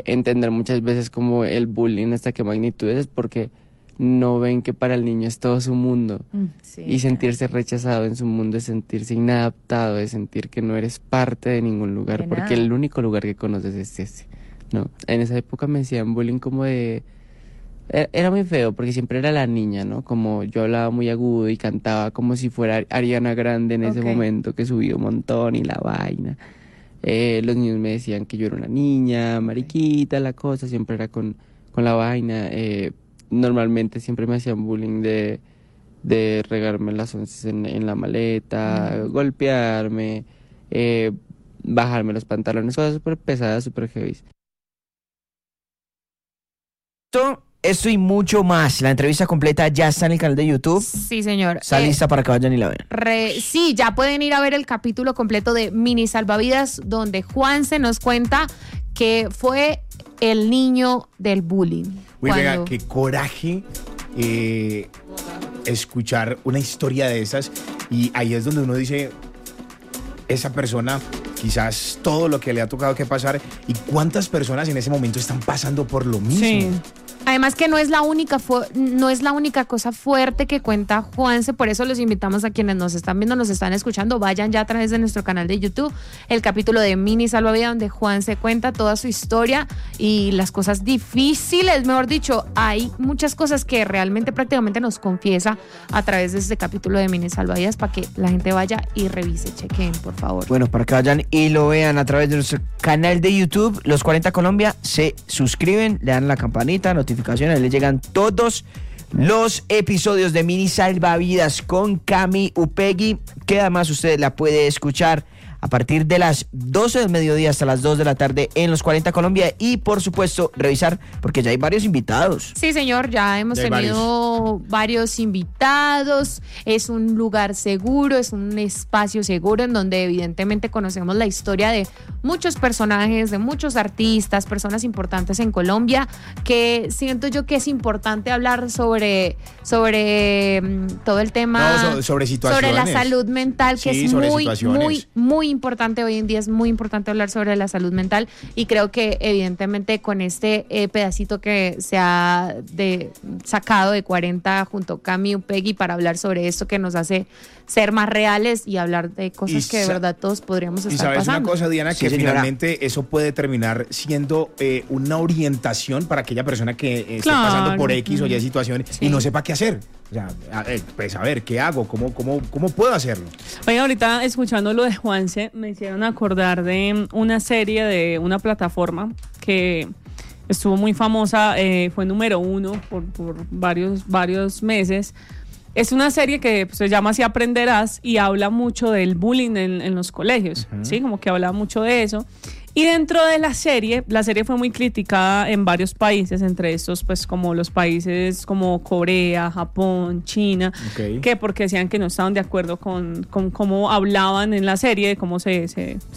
entender muchas veces como el bullying hasta qué magnitud es, porque no ven que para el niño es todo su mundo. Sí, y sentirse rechazado en su mundo es sentirse inadaptado, es sentir que no eres parte de ningún lugar, De porque nada. el único lugar que conoces es ese, ¿no? En esa época me decían bullying como de... Era muy feo porque siempre era la niña, ¿no? Como yo hablaba muy agudo y cantaba como si fuera Ariana Grande en ese Ok. momento, que subía un montón y la vaina. Los niños me decían que yo era una niña, mariquita, la cosa, siempre era con la vaina. Normalmente siempre me hacían bullying de regarme las once en la maleta, golpearme, bajarme los pantalones, cosas súper pesadas, súper heavy. Esto y mucho más. La entrevista completa ya está en el canal de YouTube. Sí, señor. Está lista para que vayan y la vean. Sí, ya pueden ir a ver el capítulo completo de Mini Salvavidas, donde Juanse nos cuenta que fue el niño del bullying. Uy, Cuando- venga, qué coraje escuchar una historia de esas. Y ahí es donde uno dice, esa persona, quizás todo lo que le ha tocado que pasar, y cuántas personas en ese momento están pasando por lo mismo. Sí. Además que no es la única cosa fuerte que cuenta Juanse, por eso los invitamos a quienes nos están viendo, nos están escuchando, vayan ya a través de nuestro canal de YouTube, el capítulo de Mini Salvavidas, donde Juanse cuenta toda su historia y las cosas difíciles, mejor dicho, hay muchas cosas que realmente prácticamente nos confiesa a través de este capítulo de Mini Salvavidas, para que la gente vaya y revise, chequen, por favor. Bueno, para que vayan y lo vean a través de nuestro canal de YouTube, Los 40 Colombia, se suscriben, le dan la campanita, notificaciones, les llegan todos los episodios de Mini Salvavidas con Cami Upegui, que además usted la puede escuchar a partir de las 12 del mediodía hasta las 2 de la tarde en Los 40 Colombia, y por supuesto revisar, porque ya hay varios invitados. Sí, señor, ya hemos Ya hay tenido varios invitados, es un lugar seguro, es un espacio seguro en donde evidentemente conocemos la historia de muchos personajes, de muchos artistas, personas importantes en Colombia, que siento yo que es importante hablar sobre todo el tema, No, sobre situaciones. sobre la salud mental, que Sí, es sobre muy, situaciones. muy importante hoy en día, es muy importante hablar sobre la salud mental, y creo que evidentemente con este pedacito que se ha sacado de 40 junto a Cami Upegui para hablar sobre esto, que nos hace ser más reales y hablar de cosas Y que de verdad todos podríamos Y estar sabes pasando. una cosa, Diana, Sí, que señora. finalmente eso puede terminar siendo una orientación para aquella persona que esté Claro. pasando por X o Y situación Sí. y no sepa qué hacer. O sea, pues a ver, ¿qué hago? ¿Cómo puedo hacerlo? Oye, ahorita escuchando lo de Juanse, me hicieron acordar de una serie de una plataforma que estuvo muy famosa, fue número 1 por varios meses. Es una serie que pues, se llama Así Aprenderás, y habla mucho del bullying en los colegios, ¿sí? Como que habla mucho de eso. Y dentro de la serie fue muy criticada en varios países, entre estos pues como los países como Corea, Japón, China, Ok. que porque decían que no estaban de acuerdo con cómo hablaban en la serie, de cómo se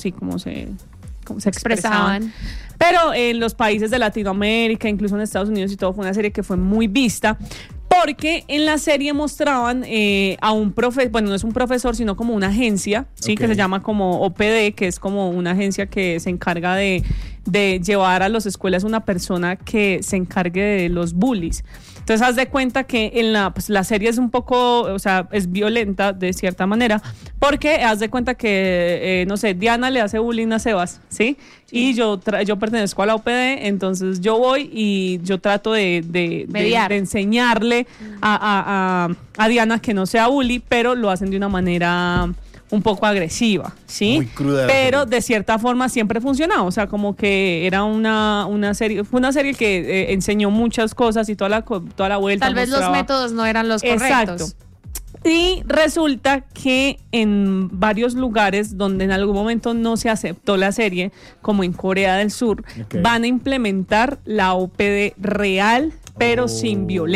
expresaban. Pero en los países de Latinoamérica, incluso en Estados Unidos y todo, fue una serie que fue muy vista, porque en la serie mostraban a un profesor, bueno, no es un profesor, sino como una agencia, ¿sí? Ok. Que se llama como OPD, que es como una agencia que se encarga de llevar a las escuelas una persona que se encargue de los bullies. Entonces, haz de cuenta que en la serie es un poco, o sea, es violenta de cierta manera, porque haz de cuenta que, no sé, Diana le hace bullying a Sebas, ¿sí? Y yo pertenezco a la OPD, entonces yo voy y yo trato de Mediar. enseñarle a Diana que no sea bully, pero lo hacen de una manera un poco agresiva, ¿sí? Muy cruda la Pero serie. de cierta forma siempre funcionaba, o sea, como que era una serie, fue una serie que enseñó muchas cosas y toda la vuelta. Tal vez los mostraba- métodos no eran los Exacto. correctos. Y resulta que en varios lugares donde en algún momento no se aceptó la serie, como en Corea del Sur, Ok. van a implementar la OPD real, pero Oh. sin violencia.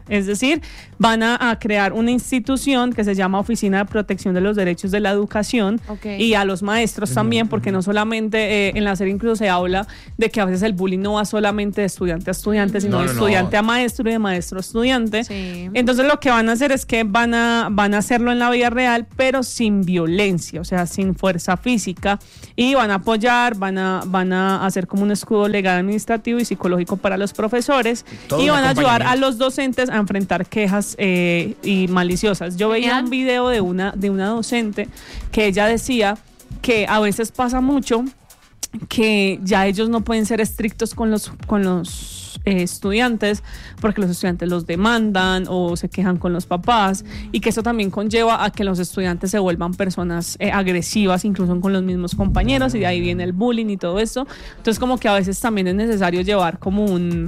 Es decir, van a crear una institución que se llama Oficina de Protección de los Derechos de la Educación, y a los maestros también, porque no solamente en la serie incluso se habla de que a veces el bullying no va solamente de estudiante a estudiante, sino de estudiante a maestro y de maestro a estudiante. Sí. Entonces lo que van a hacer es que van a hacerlo en la vida real, pero sin violencia, o sea, sin fuerza física, y van a apoyar, van a hacer como un escudo legal, administrativo y psicológico para los profesores, y van a ayudar a los docentes a enfrentar quejas y maliciosas. Yo veía un video de una docente que ella decía que a veces pasa mucho que ya ellos no pueden ser estrictos con los estudiantes, porque los estudiantes los demandan o se quejan con los papás, y que eso también conlleva a que los estudiantes se vuelvan personas agresivas, incluso con los mismos compañeros, y de ahí viene el bullying y todo eso. Entonces como que a veces también es necesario llevar como un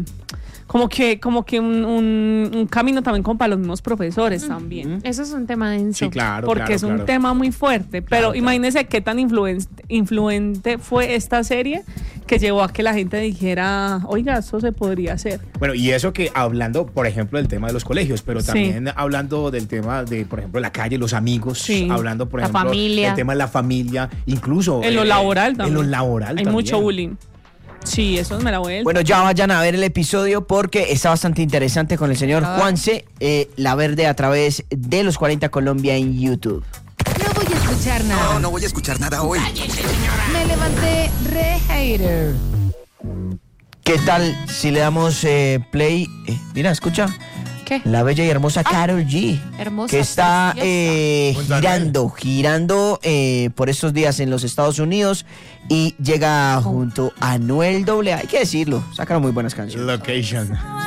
camino también como para los mismos profesores también. Eso es un tema denso. Sí, claro. Porque es un tema muy fuerte. Pero imagínense qué tan influente fue esta serie que llevó a que la gente dijera, oiga, eso se podría hacer. Bueno, y eso que hablando, por ejemplo, del tema de los colegios, pero también hablando del tema de, por ejemplo, la calle, los amigos, hablando, por ejemplo, familia. del tema de la familia, incluso En lo laboral también. En lo laboral hay también. mucho bullying. Sí, eso me la vuelta. Bueno, ya vayan a ver el episodio porque está bastante interesante con el señor Juanse, La Verde, a través de Los 40 Colombia en YouTube. No voy a escuchar nada. No voy a escuchar nada hoy. Me levanté re hater. ¿Qué tal si le damos play? Mira, escucha. ¿Qué? La bella y hermosa Karol G. Hermosa, que está preciosa. girando por estos días en los Estados Unidos y llega junto a Anuel AA. Hay que decirlo, sacaron muy buenas canciones. Location.